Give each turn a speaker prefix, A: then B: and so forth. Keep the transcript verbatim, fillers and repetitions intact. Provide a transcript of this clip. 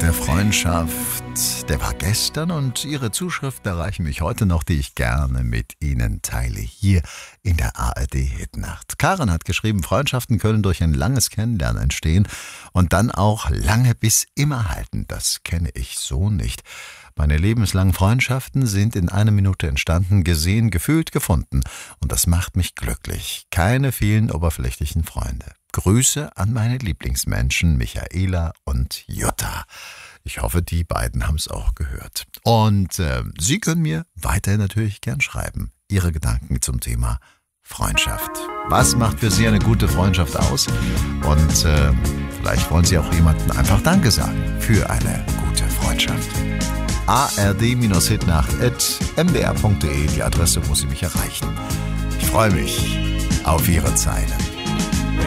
A: der Freundschaft, der war gestern und Ihre Zuschrift erreichen mich heute noch, die ich gerne mit Ihnen teile, hier in der A R D-Hitnacht. Karen hat geschrieben, Freundschaften können durch ein langes Kennenlernen entstehen und dann auch lange bis immer halten. Das kenne ich so nicht. Meine lebenslangen Freundschaften sind in einer Minute entstanden, gesehen, gefühlt, gefunden. Und das macht mich glücklich. Keine vielen oberflächlichen Freunde. Grüße an meine Lieblingsmenschen Michaela und Jutta. Ich hoffe, die beiden haben es auch gehört. Und äh, Sie können mir weiterhin natürlich gern schreiben. Ihre Gedanken zum Thema Freundschaft. Was macht für Sie eine gute Freundschaft aus? Und äh, vielleicht wollen Sie auch jemandem einfach Danke sagen für eine gute Freundschaft. A R D-Hitnacht at m d r punkt d e, die Adresse, wo Sie mich erreichen. Ich freue mich auf Ihre Zeilen.